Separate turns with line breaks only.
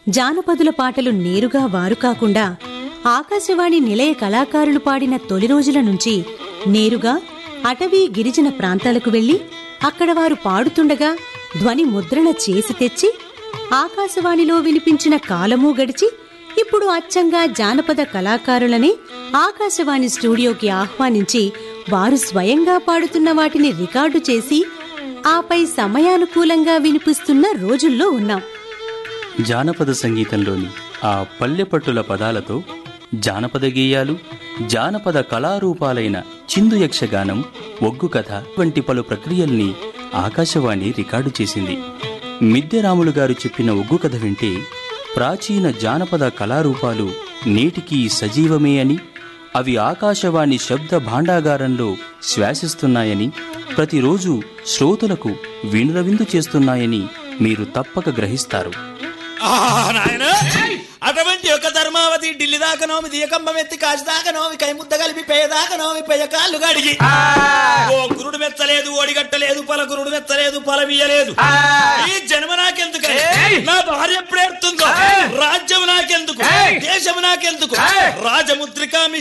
జానపదుల పాటలు నేరుగా వారు కాకుండా ఆకాశవాణి నిలయ కళాకారులు పాడిన తొలి రోజుల నుంచి నేరుగా అటవీ గిరిజన ప్రాంతాలకు వెళ్లి అక్కడ వారు పాడుతుండగా ధ్వని ముద్రణ చేసి తెచ్చి ఆకాశవాణిలో వినిపించిన కాలమూ గడిచి ఇప్పుడు అచ్చంగా జానపద కళాకారులని ఆకాశవాణి స్టూడియోకి ఆహ్వానించి వారు స్వయంగా పాడుతున్న వాటిని రికార్డు చేసి ఆపై సమయానుకూలంగా వినిపిస్తున్న రోజుల్లో ఉన్నాం.
జానపద సంగీతంలోని ఆ పల్లెపట్టుల పదాలతో జానపద గేయాలు, జానపద కళారూపాలైన చిందు యక్షగానం, ఒగ్గు కథ వంటి పలు ప్రక్రియల్ని ఆకాశవాణి రికార్డు చేసింది. మిద్దె రాములు గారు చెప్పిన ఒగ్గు కథ వింటే ప్రాచీన జానపద కళారూపాలు నేటికీ సజీవమే అని, అవి ఆకాశవాణి శబ్ద భాండాగారంలో శ్వాసిస్తున్నాయని, ప్రతిరోజు శ్రోతలకు వినురవిందు చేస్తున్నాయని మీరు తప్పక గ్రహిస్తారు.
అటువంటి ఒక ధర్మావతి ఢిల్లీ దాకా నోమి దియకంబం ఎత్తి కాశి దాకా నోమి కైముద్ద కలిపి పేదాకా నోమి పెయ్య కాళ్ళు గడిగి ఓ గురుడు మెచ్చలేదు, ఓడిగట్టలేదు, పల గురుడు మెచ్చలేదు, పలవీయలేదు. ఈ జన్మ నాకెందుకు, నా భార్య ఎప్పుడేడుతుందో, రాజ్యం నాకెందుకు, దేశం నాకెందుకు, రాజముద్రిక